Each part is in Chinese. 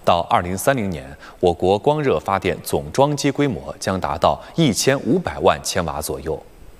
到2030年，我国光热发电总装机规模将达到1500万千瓦左右。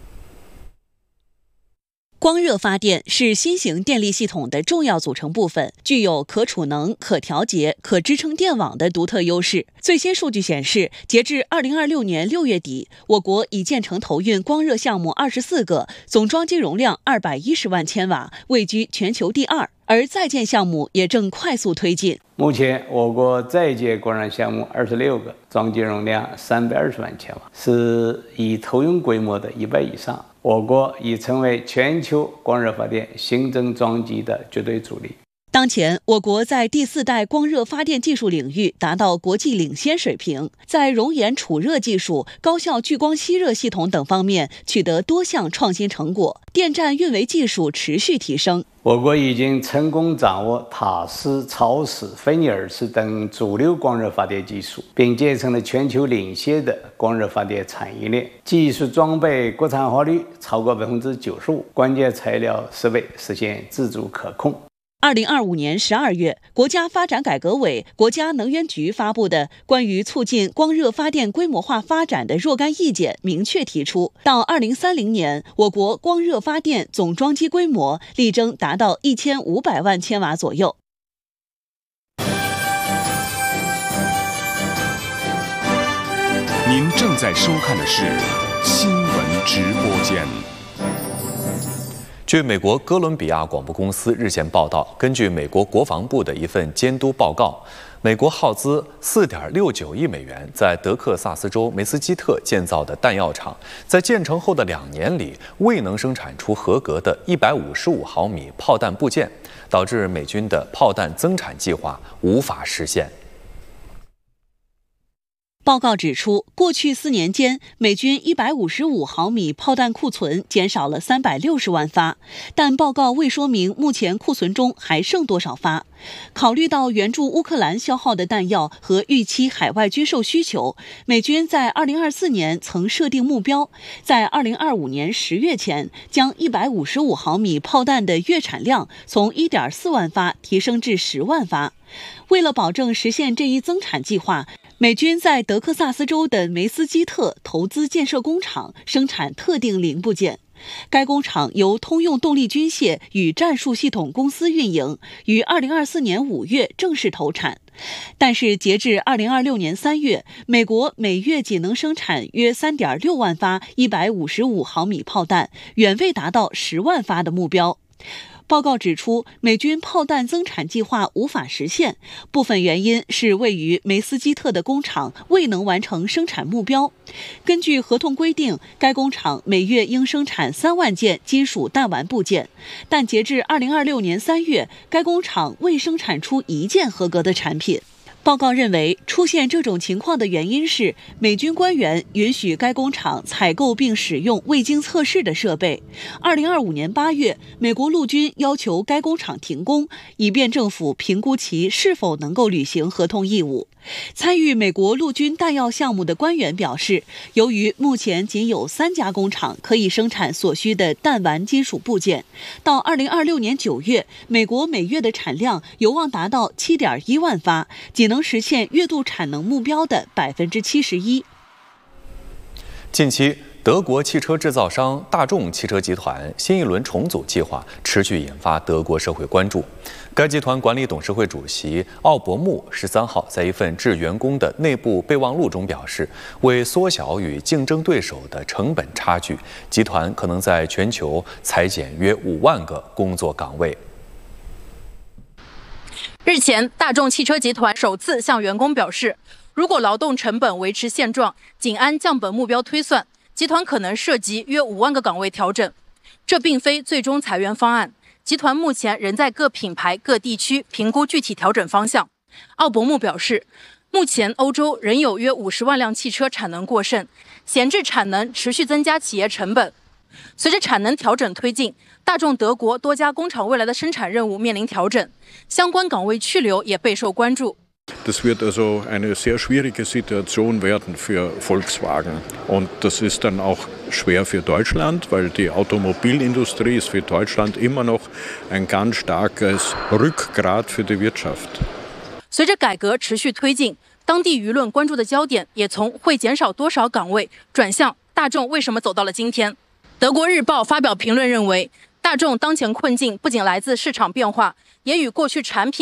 光热发电是新型电力系统的重要组成部分，具有可储能、可调节、可支撑电网的独特优势。最新数据显示，截至2026年6月底，我国已建成投运光热项目24个，总装机容量210万千瓦，位居全球第2。而在建项目也正快速推进。 目前，我国在建光热项目26个，装机容量320万千瓦，是已投用规模的1倍以上。 我国已成为全球光热发电新增装机的绝对主力。 当前，我国在第4代光热发电技术领域达到国际领先水平，在熔岩储热技术、高效聚光吸热系统等方面取得多项创新成果，电站运维技术持续提升。 我国已经成功掌握塔斯、超视、菲涅尔斯等主流光热发电技术，并建成了全球领先的光热发电产业链，技术装备国产化率超过95%，关键材料设备实现自主可控。 2025年12月，国家发展改革委、国家能源局发布的关于促进光热发电规模化发展的若干意见明确提出，到2030年，我国光热发电总装机规模力争达到1500万千瓦左右。 您正在收看的是新闻直播间。 据美国哥伦比亚广播公司日前报道，根据美国国防部的一份监督报告，美国耗资4.69亿美元在德克萨斯州梅斯基特建造的弹药厂，在建成后的2年里未能生产出合格的155毫米炮弹部件，导致美军的炮弹增产计划无法实现。 报告指出，过去4年间，美军155毫米炮弹库存减少了360万发，但报告未说明目前库存中还剩多少发。考虑到援助乌克兰消耗的弹药和预期海外军售需求，美军在2024年曾设定目标，在2025年10月前将155毫米炮弹的月产量从1.4万发提升至10万发。为了保证实现这一增产计划， 美军在德克萨斯州的梅斯基特投资建设工厂，生产特定零部件。该工厂由通用动力军械与战术系统公司运营，于2024年5月正式投产。但是，截至2026年3月，美国每月仅能生产约3.6万发155毫米炮弹，远未达到10万发的目标。 报告指出，美军炮弹增产计划无法实现，部分原因是位于梅斯基特的工厂未能完成生产目标。根据合同规定，该工厂每月应生产3万件金属弹丸部件，但截至2026年3月，该工厂未生产出1件合格的产品。 报告认为，出现这种情况的原因是美军官员允许该工厂采购并使用未经测试的设备。2025年8月，美国陆军要求该工厂停工，以便政府评估其是否能够履行合同义务。参与美国陆军弹药项目的官员表示，由于目前仅有3家工厂可以生产所需的弹丸金属部件，到2026年9月，美国每月的产量有望达到7.1万发，仅能实现月度产能目标的71%。 近期，德国汽车制造商大众汽车集团新一轮重组计划持续引发德国社会关注。该集团管理董事会主席奥伯穆13号在一份致员工的内部备忘录中表示，为缩小与竞争对手的成本差距，集团可能在全球裁减约5万个工作岗位。 日前，大众汽车集团首次向员工表示，如果劳动成本维持现状，仅按降本目标推算，集团可能涉及约5万个岗位调整。这并非最终裁员方案，集团目前仍在各品牌、各地区评估具体调整方向。奥伯穆表示，目前欧洲仍有约50万辆汽车产能过剩，闲置产能持续增加企业成本。随着产能调整推进，大众德国多家工厂未来的生产任务面临调整，相关岗位去留也备受关注。 Das wird also eine sehr schwierige Situation werden für Volkswagen. Und das ist dann auch schwer für Deutschland, weil die Automobilindustrie ist für Deutschland immer noch ein ganz starkes Rückgrat für die Wirtschaft. 随着改革持续推进，当地舆论关注的焦点也从会减少多少岗位转向大众为什么走到了今天。德国日报发表评论认为，大众当前困境不仅来自市场变化，也与过去产品